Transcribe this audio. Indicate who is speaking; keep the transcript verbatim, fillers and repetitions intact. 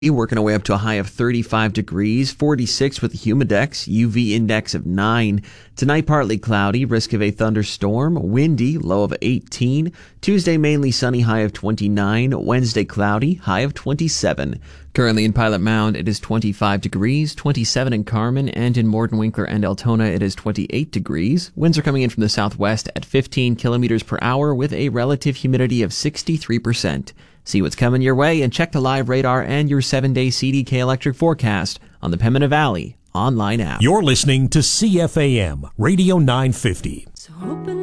Speaker 1: Working our way up to a high of thirty-five degrees, forty-six with the humidex, U V index of nine. Tonight, partly cloudy, risk of a thunderstorm, windy, low of eighteen. Tuesday, mainly sunny, high of twenty-nine. Wednesday, cloudy, high of twenty-seven. Currently in Pilot Mound, it is twenty-five degrees, twenty-seven in Carmen, and in Mordenwinkler and Altona, it is twenty-eight degrees. Winds are coming in from the southwest at fifteen kilometers per hour with a relative humidity of sixty-three percent. See what's coming your way and check the live radar and your seven-day C D K electric forecast on the Pembina Valley online app.
Speaker 2: You're listening to C F A M Radio nine fifty.
Speaker 3: So open